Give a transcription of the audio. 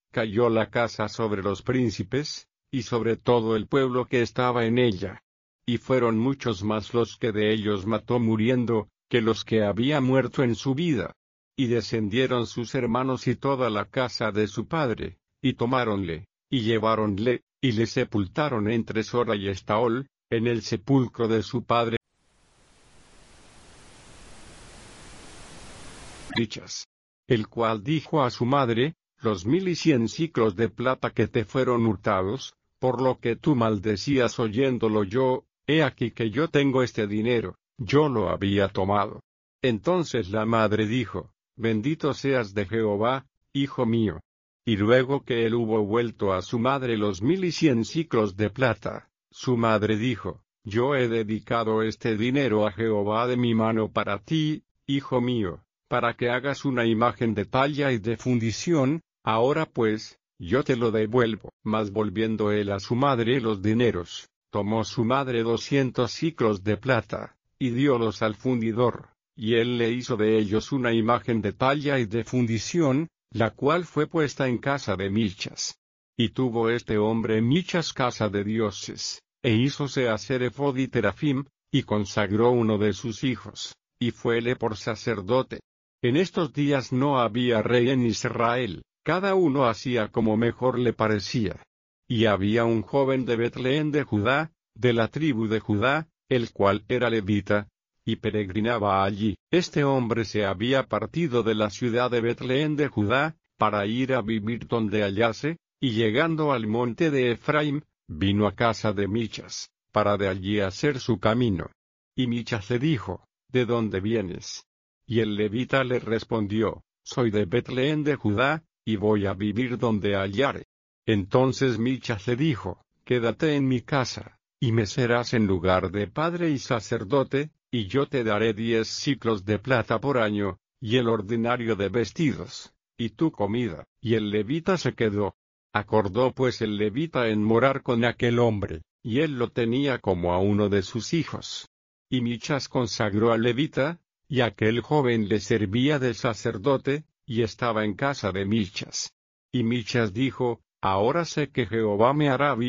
cayó la casa sobre los príncipes, y sobre todo el pueblo que estaba en ella. Y fueron muchos más los que de ellos mató muriendo, que los que había muerto en su vida. Y descendieron sus hermanos y toda la casa de su padre, y tomáronle, y lleváronle, y le sepultaron entre Sora y Estaol, en el sepulcro de su padre. Michas. El cual dijo a su madre: los 1100 siclos de plata que te fueron hurtados, por lo que tú maldecías oyéndolo yo, he aquí que yo tengo este dinero, yo lo había tomado. Entonces la madre dijo: bendito seas de Jehová, hijo mío. Y luego que él hubo vuelto a su madre los 1100 siclos de plata, su madre dijo: yo he dedicado este dinero a Jehová de mi mano para ti, hijo mío, para que hagas una imagen de talla y de fundición. Ahora pues, yo te lo devuelvo. Mas volviendo él a su madre los dineros, tomó su madre 200 siclos de plata, y diólos al fundidor, y él le hizo de ellos una imagen de talla y de fundición, la cual fue puesta en casa de Michas. Y tuvo este hombre Michas casa de dioses, e hízose hacer ephod y terafim, y consagró uno de sus hijos, y fuele por sacerdote. En estos días no había rey en Israel, cada uno hacía como mejor le parecía. Y había un joven de Betlehem de Judá, de la tribu de Judá, el cual era levita, y peregrinaba allí. Este hombre se había partido de la ciudad de Betlehem de Judá, para ir a vivir donde hallase, y llegando al monte de Efraim, vino a casa de Michas, para de allí hacer su camino. Y Michas le dijo: ¿de dónde vienes? Y el levita le respondió: soy de Betlehem de Judá, y voy a vivir donde hallare. Entonces Michas le dijo: quédate en mi casa, y me serás en lugar de padre y sacerdote, y yo te daré 10 siclos de plata por año, y el ordinario de vestidos, y tu comida. Y el levita se quedó. Acordó pues el levita en morar con aquel hombre, y él lo tenía como a uno de sus hijos. Y Michas consagró al levita, y aquel joven le servía de sacerdote, y estaba en casa de Michas. Y Michas dijo: ahora sé que Jehová me hará bien